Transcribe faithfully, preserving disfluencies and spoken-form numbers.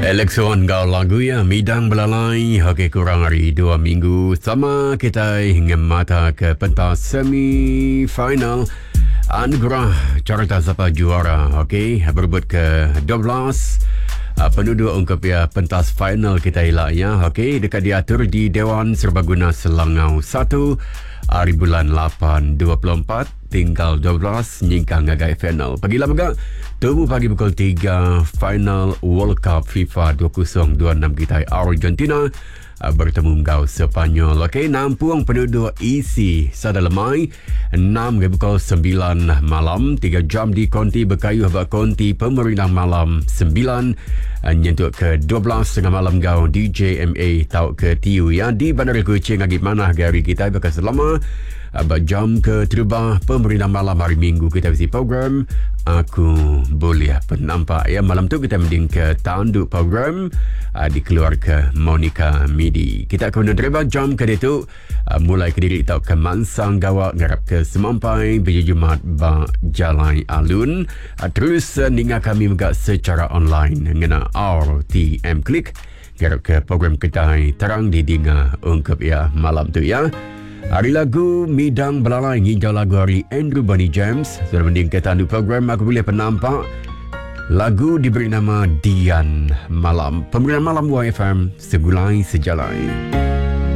Elekson kau lagu ya midang belalai. Okey, kurang hari dua minggu sama kita hingga mata ke pentas semi final anugerah carta siapa juara. Okey, berebut ke dua belas uh, penduduk ungkap ya pentas final kita elak ya. Okey, dekat diatur di Dewan Serbaguna Selangau satu hari bulan lapan dua puluh empat, tinggal dua belas nyingkang ngagai final. Pagilah megak temu pagi pukul tiga final World Cup FIFA dua ribu dua puluh enam kita Argentina uh, bertemu ngau Sepanyol. Okey, nampung penduduk isi sada lemai enam pukul sembilan malam, tiga jam di konti berkayu habak konti pemerintah malam sembilan uh, nyentuk ke dua belas tengah malam ngau D J M A tau ke T U ya di Bandar Kuching agi mana hari kita bekas selama uh, jam ke terubah pemerintah malam hari Minggu kita isi program Aku Boleh Penampak ya. Malam tu kita mending ke tanduk program uh, dikeluar ke Monica Midi. Kita akan menerima jam ke itu uh, mulai ke diri tau ke Mansang Gawak ngarap ke Semampai Biji Jumat ba Jalan Alun uh, terus uh, ninga kami megak secara online ngena R T M Klik ngarap ke program kita terang di dinga ungkap ya malam tu ya. Hari lagu Midang Belalai nginjau lagu hari Andrew Bonnie James sudah mending ke tanduk program Aku Boleh Penampak. Lagu diberi nama Dian Malam. Pemberian malam Y F M segulai sejalai.